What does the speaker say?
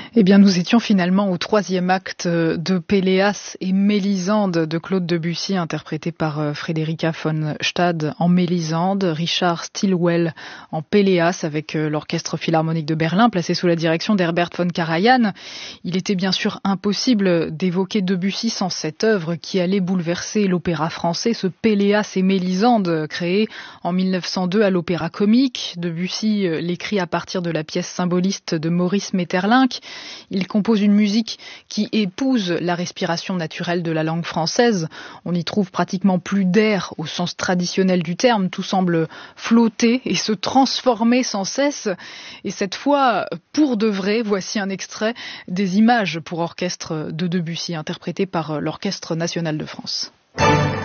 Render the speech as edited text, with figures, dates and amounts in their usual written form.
Eh bien, nous étions finalement au troisième acte de Péléas et Mélisande de Claude Debussy, interprété par Frédérica von Stade en Mélisande, Richard Stilwell en Péléas avec l'Orchestre Philharmonique de Berlin, placé sous la direction d'Herbert von Karajan. Il était bien sûr impossible d'évoquer Debussy sans cette œuvre qui allait bouleverser l'opéra français, ce Péléas et Mélisande, créé en 1902 à l'Opéra Comique. Debussy l'écrit à partir de la pièce symboliste de Maurice Maeterlinck. Il compose une musique qui épouse la respiration naturelle de la langue française. On n'y trouve pratiquement plus d'air au sens traditionnel du terme. Tout semble flotter et se transformer sans cesse. Et cette fois, pour de vrai, voici un extrait des images pour orchestre de Debussy, interprété par l'Orchestre national de France.